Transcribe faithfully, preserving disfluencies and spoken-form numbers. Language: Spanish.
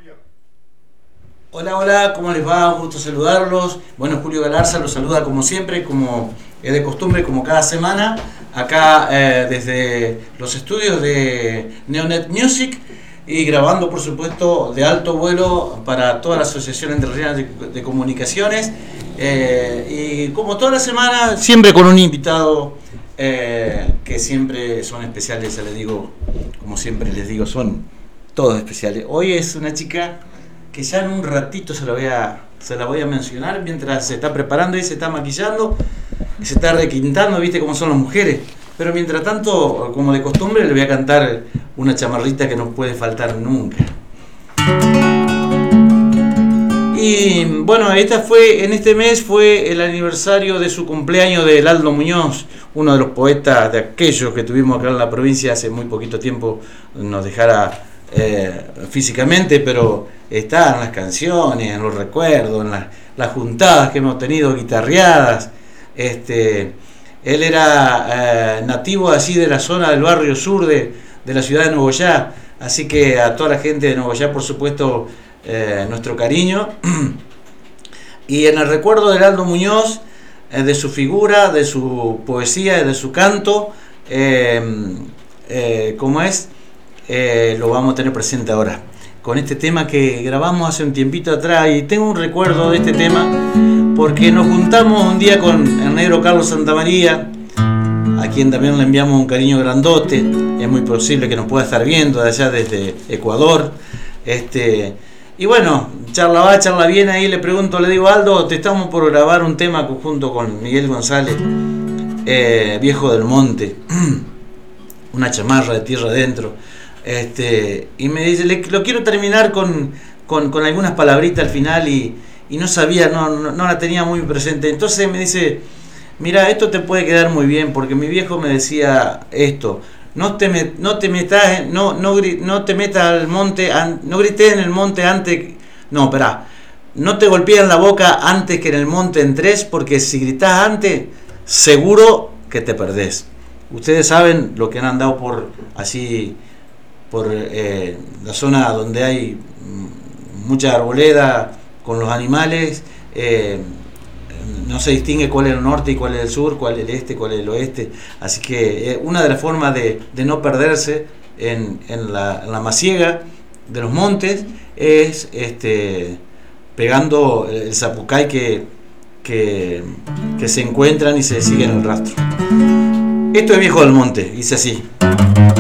Julio. Hola, hola, ¿cómo les va? Un gusto saludarlos. Bueno, Julio Galarza los saluda como siempre, como es de costumbre, como cada semana, acá eh, desde los estudios de Neonet Music y grabando, por supuesto, de alto vuelo para toda la Asociación Entrerriana de, de Comunicaciones. Eh, y como toda la semana, siempre con un invitado eh, que siempre son especiales, ya les digo, como siempre les digo, son todos especiales. Hoy es una chica que ya en un ratito se la voy a, se la voy a mencionar mientras se está preparando y se está maquillando, y se está requintando, viste cómo son las mujeres. Pero mientras tanto, como de costumbre, le voy a cantar una chamarrita que no puede faltar nunca. Y bueno, esta fue, en este mes fue el aniversario de su cumpleaños de Aldo Muñoz, uno de los poetas de aquellos que tuvimos acá en la provincia hace muy poquito tiempo, nos dejara eh, físicamente, pero está en las canciones, en los recuerdos, en las, las juntadas que hemos tenido, guitarreadas. Este, él era eh, nativo así de la zona del barrio sur de, de la ciudad de Nogoyá, así que a toda la gente de Nogoyá, por supuesto, eh, nuestro cariño. Y en el recuerdo de Aldo Muñoz, eh, de su figura, de su poesía, de su canto, eh, eh, como es, eh, lo vamos a tener presente ahora con este tema que grabamos hace un tiempito atrás, y tengo un recuerdo de este tema porque nos juntamos un día con el negro Carlos Santamaría, a quien también le enviamos un cariño grandote. Es muy posible que nos pueda estar viendo de allá desde Ecuador. Este, y bueno, charla va, charla viene, ahí le pregunto, le digo, Aldo, te estamos por grabar un tema junto con Miguel González, eh, Viejo del Monte, una chamarra de tierra adentro. Este, y me dice, le, lo quiero terminar con, con, con algunas palabritas al final, y, y no sabía, no, no, no la tenía muy presente. Entonces me dice, mira, esto te puede quedar muy bien, porque mi viejo me decía esto: no te, met, no te metas, no, no, no te metas al monte, an, no grites en el monte antes, no, espera, no te golpees en la boca antes que en el monte entres, porque si gritas antes, seguro que te perdés. Ustedes saben lo que han andado por así, por eh, la zona donde hay mucha arboleda con los animales, eh, no se distingue cuál es el norte y cuál es el sur, cuál es el este, cuál es el oeste. Así que eh, una de las formas de, de no perderse en, en, la, en la masiega de los montes es este, pegando el zapucay que, que, que se encuentran y se siguen el rastro. Esto es Viejo del Monte, dice así.